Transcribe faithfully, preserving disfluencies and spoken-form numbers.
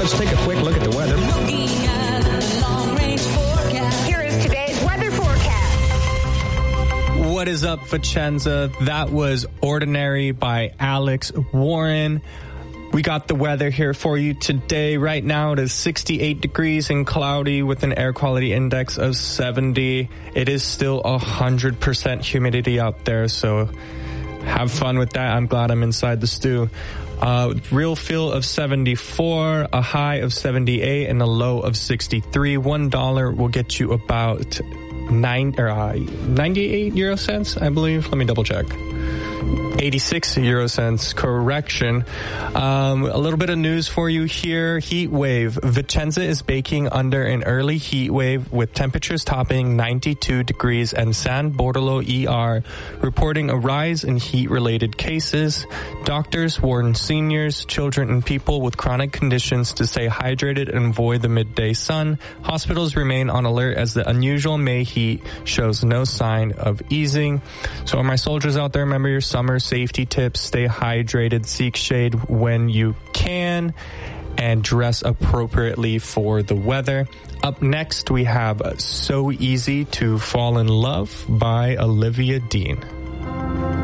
let's take a quick look at the weather. Here is today's weather forecast. What is up, Vicenza? That was Ordinary by Alex Warren. We got the weather here for you today. Right now it is sixty-eight degrees and cloudy with an air quality index of seventy. It is still one hundred percent humidity out there, so have fun with that. I'm glad I'm inside the stew. Uh, real feel of seventy-four, a high of seventy-eight, and a low of sixty-three. One dollar will get you about nine or uh, ninety-eight euro cents, I believe. Let me double check. eighty-six euro cents, correction. Um, a little bit of news for you here. Heat wave. Vicenza is baking under an early heat wave with temperatures topping ninety-two degrees and San Bortolo E R reporting a rise in heat-related cases. Doctors warn seniors, children, and people with chronic conditions to stay hydrated and avoid the midday sun. Hospitals remain on alert as the unusual May heat shows no sign of easing. So, my soldiers out there, remember your summer safety tips. Stay hydrated, seek shade when you can, and dress appropriately for the weather. Up next, we have So Easy to Fall in Love by Olivia Dean.